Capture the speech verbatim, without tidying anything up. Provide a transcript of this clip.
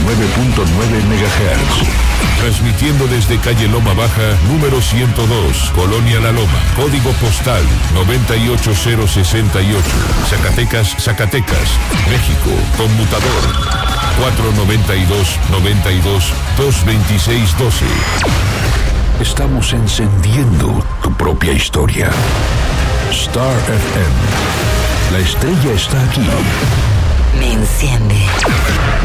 nueve punto nueve megahertz. Transmitiendo desde calle Loma Baja, número ciento dos, Colonia La Loma, código postal noventa y ocho mil sesenta y ocho, Zacatecas, Zacatecas, México, conmutador cuatro noventa y dos, noventa y dos, dos veintiséis doce. Estamos encendiendo tu propia historia. Star F M. La estrella está aquí. Me enciende.